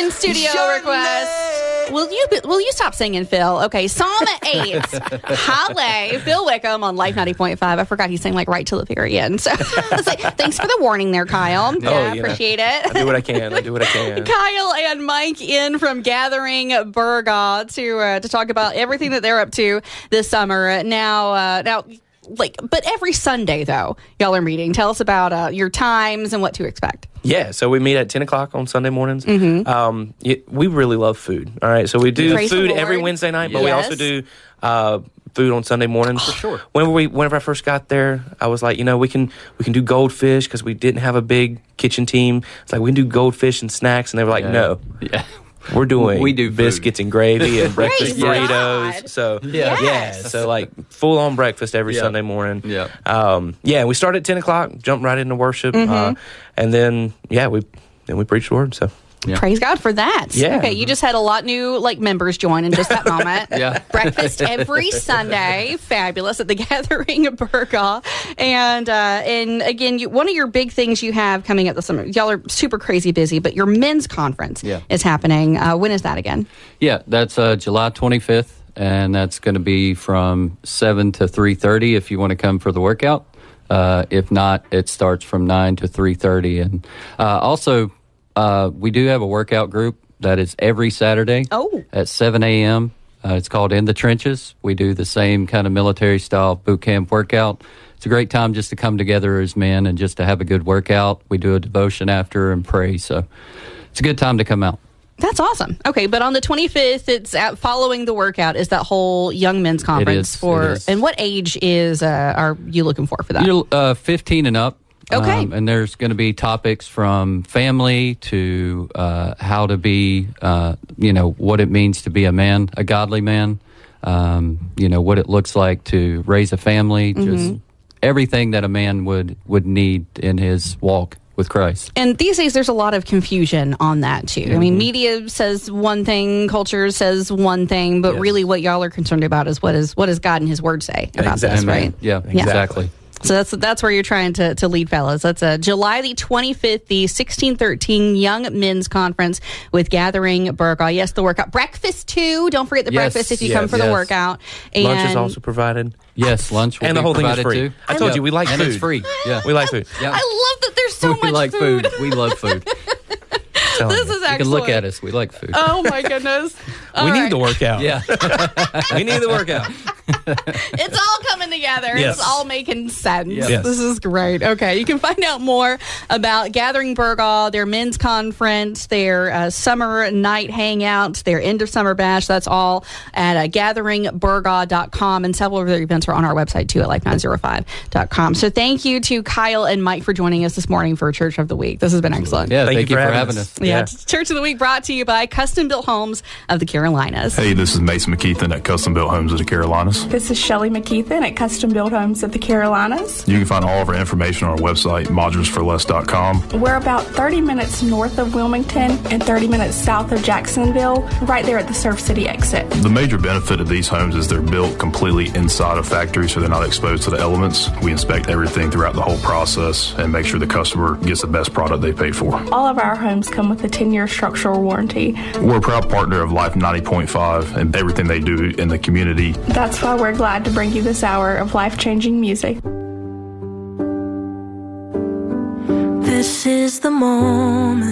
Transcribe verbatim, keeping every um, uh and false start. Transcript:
in studio request. Will you will you stop singing, Phil? Okay, Psalm eight. Halle, Phil Wickham on Life ninety point five. I forgot he sang like right till the very end. So let's say, thanks for the warning there, Kyle. Yeah, oh, yeah. Appreciate it. I do what I can. I do what I can. Kyle and Mike in from Gathering Burgaw to uh, to talk about everything that they're up to this summer. Now, uh, now. Like, but every Sunday, though, y'all are meeting. Tell us about uh, your times and what to expect. Yeah, so we meet at ten o'clock on Sunday mornings. Mm-hmm. Um, we really love food. All right, so we do Praise food every Wednesday night, but yes. we also do uh, food on Sunday mornings. For sure. Whenever we, whenever I first got there, I was like, you know, we can we can do goldfish because we didn't have a big kitchen team. It's like we can do goldfish and snacks, and they were like, yeah. no. Yeah. We're doing we do biscuits food. and gravy and breakfast Praise burritos. God. So Yeah. yeah, Yes. so like full on breakfast every Yeah. Sunday morning. Yeah, um, yeah. We start at ten o'clock, jump right into worship, Mm-hmm. uh, and then yeah, we then we preach the word. So Yeah. Praise God for that. Yeah. Okay, you just had a lot new like members join in just that moment. Yeah. Breakfast every Sunday, fabulous at the Gathering of Burgaw, and uh, and again, you, one of your big things you have coming up this summer. Y'all are super crazy busy, but your men's conference Yeah. is happening. Uh, when is that again? Yeah, that's uh, July twenty-fifth, and that's going to be from seven to three thirty if you want to come for the workout. Uh, if not, it starts from nine to three thirty. And uh, also, uh, we do have a workout group that is every Saturday Oh. at seven a.m. Uh, it's called In the Trenches. We do the same kind of military-style boot camp workout. It's a great time just to come together as men and just to have a good workout. We do a devotion after and pray, so it's a good time to come out. That's awesome. Okay, but on the twenty-fifth, it's at, following the workout is that whole young men's conference is, for. it is. And what age is uh, are you looking for for that? You're uh, fifteen and up. Okay. Um, and there's going to be topics from family to uh, how to be, uh, you know, what it means to be a man, a godly man, um, you know, what it looks like to raise a family, Mm-hmm. just everything that a man would, would need in his walk with Christ. And these days, there's a lot of confusion on that, too. I mean, media says one thing, culture says one thing, but Yes. really what y'all are concerned about is what is what does God and his word say about this, Exactly. right? Yeah, exactly. So that's that's where you're trying to, to lead, fellas. That's uh, July the twenty-fifth, the sixteen thirteen Young Men's Conference with Gathering Burgaw. Yes, the workout. Breakfast, too. Don't forget the Yes, breakfast if you yes, come for the yes. workout. And lunch is also provided, Yes, lunch will and be the whole thing is provided free. too. I told Yep. you we like and food. it's free. Yeah, We like food. Yeah. I love that there's so we much like food. food. We love food. Telling This you. is You excellent. can look at us. We like food. Oh, my goodness. All we right. need the workout. Yeah. we need the workout. It's all coming together. Yes. It's all making sense. Yes. This is great. Okay, you can find out more about Gathering Burgaw, their men's conference, their uh, summer night hangout, their end of summer bash. That's all at uh, gathering burgaw dot com, and several of their events are on our website too at life nine oh five dot com. So thank you to Kyle and Mike for joining us this morning for Church of the Week. This has been excellent. Yeah, Thank thank, you you for for having having us. us. Yeah, Yeah. it's Church of the Week brought to you by Custom Built Homes of the Carolinas. Hey, this is Mason McKeithen at Custom Built Homes of the Carolinas. This is Shelley McKeithen at Custom Built Homes of the Carolinas. You can find all of our information on our website, modules for less dot com. We're about thirty minutes north of Wilmington and thirty minutes south of Jacksonville, right there at the Surf City exit. The major benefit of these homes is they're built completely inside a factory, so they're not exposed to the elements. We inspect everything throughout the whole process and make sure the customer gets the best product they paid for. All of our homes come with a ten-year structural warranty. We're a proud partner of Life ninety point five and everything they do in the community. That's why we're glad to bring you this hour of life-changing music. This is the moment